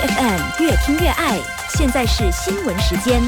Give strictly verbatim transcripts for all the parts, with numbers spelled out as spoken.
F M 越听越爱，现在是新闻时间。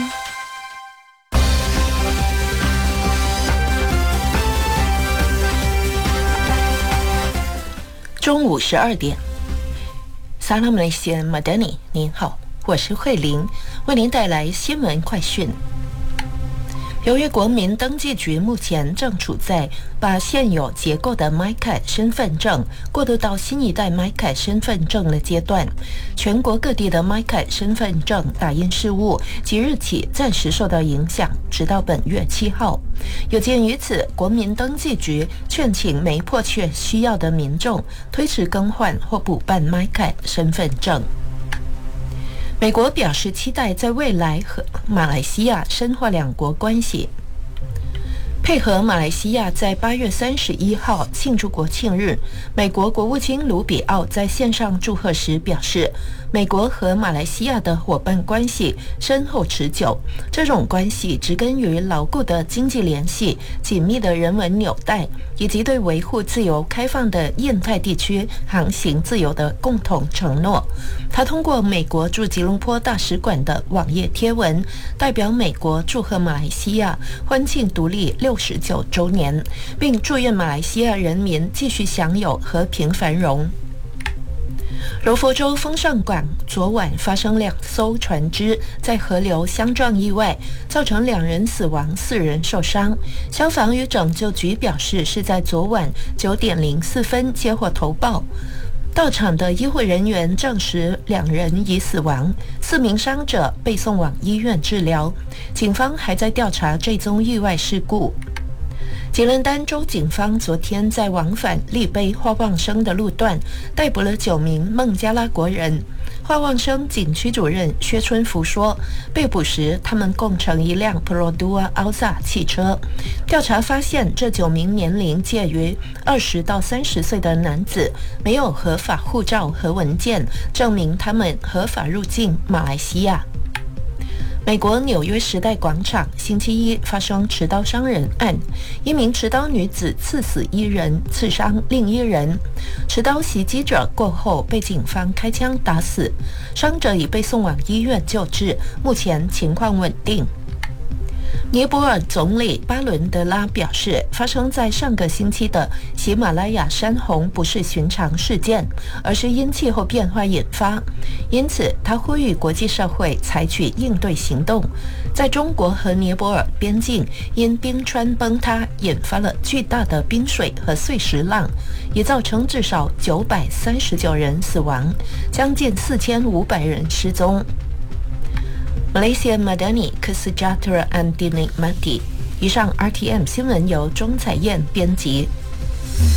中午十二点，萨拉姆雷西恩马德尼，您好，我是慧玲，为您带来新闻快讯。由于国民登记局目前正处在把现有结构的 MyCard 身份证过渡到新一代 MyCard 身份证的阶段，全国各地的 MyCard 身份证打印事务即日起暂时受到影响，直到本月七号。有鉴于此，国民登记局劝请没迫切需要的民众推迟更换或补办 MyCard 身份证。美国表示期待在未来和马来西亚深化两国关系，配合马来西亚在八月三十一号庆祝国庆日。美国国务卿卢比奥在线上祝贺时表示，美国和马来西亚的伙伴关系深厚持久，这种关系植根于牢固的经济联系、紧密的人文纽带，以及对维护自由开放的印太地区航行自由的共同承诺。他通过美国驻吉隆坡大使馆的网页贴文，代表美国祝贺马来西亚欢庆独立六十九周年，并祝愿马来西亚人民继续享有和平繁荣。柔佛州风上港昨晚发生两艘船只在河流相撞意外，造成两人死亡，四人受伤。消防与拯救局表示，是在昨晚九点零四分接获投报。到场的医护人员证实两人已死亡，四名伤者被送往医院治疗。警方还在调查这宗意外事故。吉兰丹州警方昨天在往返利卑花旺生的路段逮捕了九名孟加拉国人。花旺生警区主任薛春福说，被捕时他们共乘一辆 Perodua Alza 汽车。调查发现，这九名年龄介于二十到三十岁的男子没有合法护照和文件证明他们合法入境马来西亚。美国纽约时代广场星期一发生持刀伤人案，一名持刀女子刺死一人，刺伤另一人。持刀袭击者过后被警方开枪打死，伤者已被送往医院救治，目前情况稳定。尼泊尔总理巴伦德拉表示，发生在上个星期的喜马拉雅山洪不是寻常事件，而是因气候变化引发。因此，他呼吁国际社会采取应对行动。在中国和尼泊尔边境，因冰川崩塌引发了巨大的冰水和碎石浪，也造成至少九百三十九人死亡，将近四千五百人失踪。Malaysia Madani Kesejahteraan Dinikmati。以上 R T M 新闻由钟彩燕编辑。